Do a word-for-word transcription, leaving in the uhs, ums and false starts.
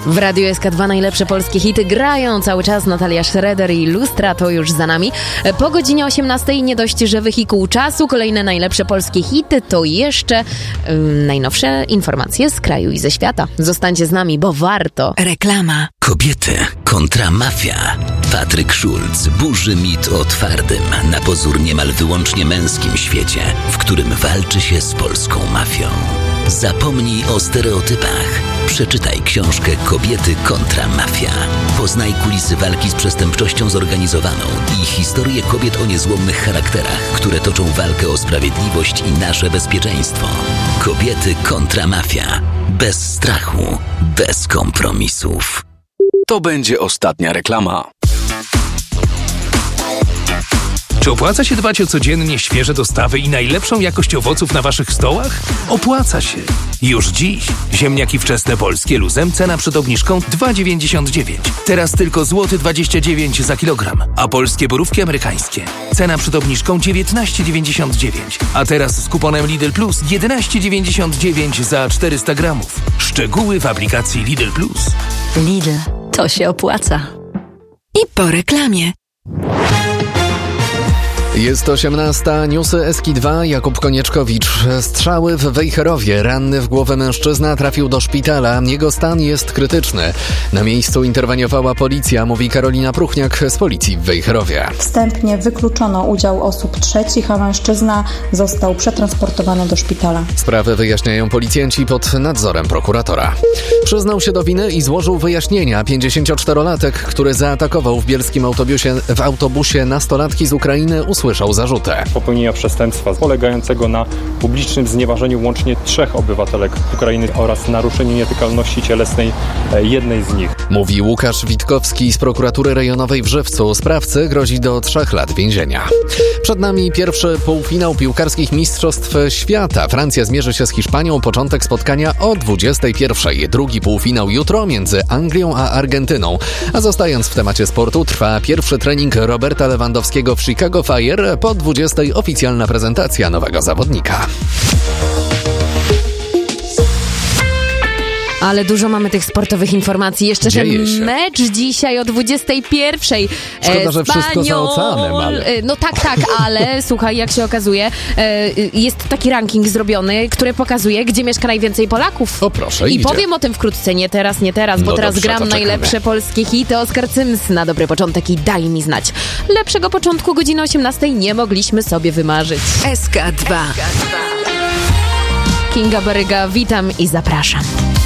W Radiu S K dwa najlepsze polskie hity grają cały czas. Natalia Schroeder i Lustra to już za nami. Po godzinie osiemnastej nie dość, że wehikuł czasu. Kolejne najlepsze polskie hity to jeszcze um, najnowsze informacje z kraju i ze świata. Zostańcie z nami, bo warto. Reklama. Kobiety kontra mafia. Patryk Schulz burzy mit o twardym, na pozór niemal wyłącznie męskim świecie, w którym walczy się z polską mafią. Zapomnij o stereotypach. Przeczytaj książkę Kobiety kontra mafia. Poznaj kulisy walki z przestępczością zorganizowaną i historię kobiet o niezłomnych charakterach, które toczą walkę o sprawiedliwość i nasze bezpieczeństwo. Kobiety kontra mafia. Bez strachu, bez kompromisów. To będzie ostatnia reklama. Czy opłaca się dbać o codziennie świeże dostawy i najlepszą jakość owoców na waszych stołach? Opłaca się. Już dziś. Ziemniaki wczesne polskie luzem, cena przed obniżką dwa dziewięćdziesiąt dziewięć. Teraz tylko złoty dwadzieścia dziewięć za kilogram. A polskie borówki amerykańskie. Cena przed obniżką dziewiętnaście dziewięćdziesiąt dziewięć. A teraz z kuponem Lidl Plus jedenaście dziewięćdziesiąt dziewięć za czterysta gramów. Szczegóły w aplikacji Lidl Plus. Lidl, to się opłaca. I po reklamie. Jest osiemnasta, newsy S K dwa, Jakub Konieczkowicz. Strzały w Wejherowie. Ranny w głowę mężczyzna trafił do szpitala. Jego stan jest krytyczny. Na miejscu interweniowała policja, mówi Karolina Pruchniak z policji w Wejherowie. Wstępnie wykluczono udział osób trzecich, a mężczyzna został przetransportowany do szpitala. Sprawę wyjaśniają policjanci pod nadzorem prokuratora. Przyznał się do winy i złożył wyjaśnienia. pięćdziesięcioczterolatek, który zaatakował w bielskim autobusie, w autobusie nastolatki z Ukrainy, usłyszał zarzuty. Popełnienia przestępstwa polegającego na publicznym znieważeniu łącznie trzech obywatelek Ukrainy oraz naruszeniu nietykalności cielesnej jednej z nich. Mówi Łukasz Witkowski z prokuratury rejonowej w Żywcu. Sprawcy grozi do trzech lat więzienia. Przed nami pierwszy półfinał piłkarskich mistrzostw świata. Francja zmierzy się z Hiszpanią. Początek spotkania o dwudziestej pierwszej. Drugi półfinał jutro między Anglią a Argentyną. A zostając w temacie sportu, trwa pierwszy trening Roberta Lewandowskiego w Chicago Fire. Po dwudziestej oficjalna prezentacja nowego zawodnika. Ale dużo mamy tych sportowych informacji. Jeszcze Dzieje ten się. mecz dzisiaj o dwudziestej pierwszej. Szkoda, że wszystko za oceanem, ale... No tak, tak, ale słuchaj, jak się okazuje, jest taki ranking zrobiony, który pokazuje, gdzie mieszka najwięcej Polaków. O proszę, I idzie. powiem o tym wkrótce, nie teraz, nie teraz, bo No teraz dobrze, gram to czekamy. najlepsze polskie hity. Oskar Cyms na dobry początek i daj mi znać. Lepszego początku godziny osiemnastej nie mogliśmy sobie wymarzyć. S K dwa. Kinga Baryga, witam i zapraszam.